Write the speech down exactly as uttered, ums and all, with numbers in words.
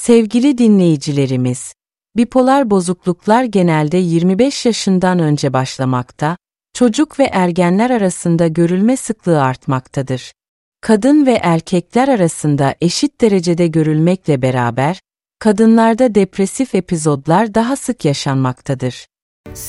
Sevgili dinleyicilerimiz, bipolar bozukluklar genelde yirmi beş yaşından önce başlamakta, çocuk ve ergenler arasında görülme sıklığı artmaktadır. Kadın ve erkekler arasında eşit derecede görülmekle beraber, kadınlarda depresif epizodlar daha sık yaşanmaktadır.